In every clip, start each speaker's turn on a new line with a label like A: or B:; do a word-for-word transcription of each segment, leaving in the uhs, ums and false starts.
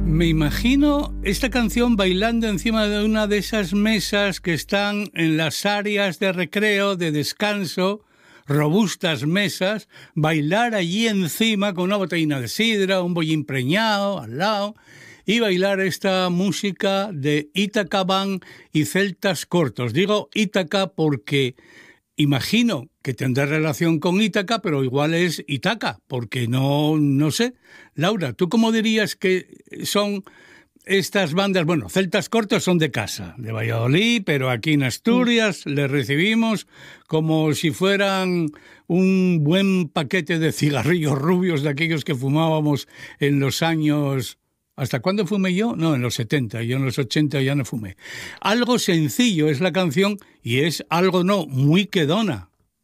A: Me imagino esta canción bailando encima de una de esas mesas que están en las áreas de recreo, de descanso, robustas mesas, bailar allí encima con una botellina de sidra, un bollín preñado al lado, y bailar esta música de Ítaca Band y Celtas Cortos. Digo Ítaca porque imagino que tendrá relación con Ítaca, pero igual es Itaca, porque no, no sé. Laura, ¿tú cómo dirías que son estas bandas? Bueno, Celtas Cortos son de casa, de Valladolid, pero aquí en Asturias mm. les recibimos como si fueran un buen paquete de cigarrillos rubios de aquellos que fumábamos en los años... ¿Hasta cuándo fumé yo? No, en los setenta, yo en los ochenta ya no fumé. Algo sencillo es la canción y es algo no, muy quedona.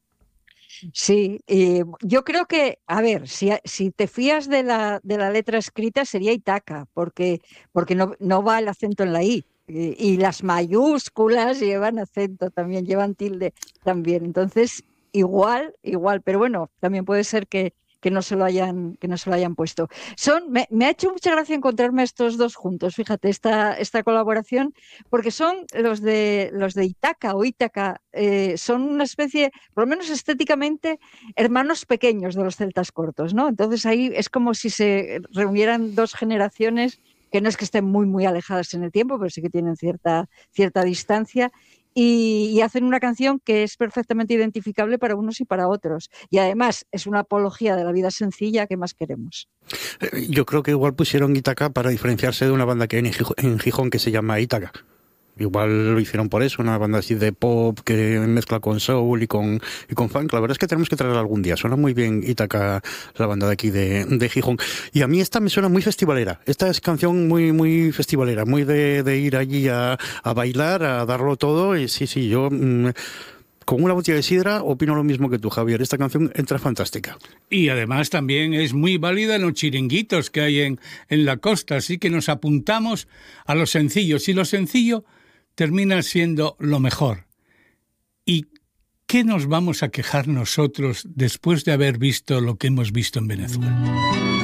B: Sí, eh, yo creo que, a ver, si, si te fías de la, de la letra escrita sería Itaca, porque, porque no, no va el acento en la I. Y, y las mayúsculas llevan acento también, llevan tilde también. Entonces, igual, igual, pero bueno, también puede ser que, que no se lo hayan, que no se lo hayan puesto. Son, me, me ha hecho mucha gracia encontrarme estos dos juntos, fíjate, esta, esta colaboración, porque son los de los de Itaca o Ítaca, eh, son una especie, por lo menos estéticamente, hermanos pequeños de los Celtas Cortos, ¿no? Entonces ahí es como si se reunieran dos generaciones que no es que estén muy, muy alejadas en el tiempo, pero sí que tienen cierta, cierta distancia. Y, y hacen una canción que es perfectamente identificable para unos y para otros. Y además es una apología de la vida sencilla. ¿Qué más queremos?
C: Yo creo que igual pusieron Ítaca para diferenciarse de una banda que hay en Gijón, en Gijón que se llama Ítaca. Igual lo hicieron por eso, una banda así de pop que mezcla con soul y con, y con funk. La verdad es que tenemos que traerla algún día. Suena muy bien Ítaca, la banda de aquí de, de Gijón. Y a mí esta me suena muy festivalera. Esta es canción muy muy festivalera, muy de, de ir allí a, a bailar, a darlo todo. Y sí, sí, yo... Mmm, con una botella de sidra opino lo mismo que tú, Javier. Esta canción entra fantástica.
A: Y además también es muy válida en los chiringuitos que hay en, en la costa. Así que nos apuntamos a lo sencillo. Si lo sencillo termina siendo lo mejor. ¿Y qué nos vamos a quejar nosotros después de haber visto lo que hemos visto en Venezuela?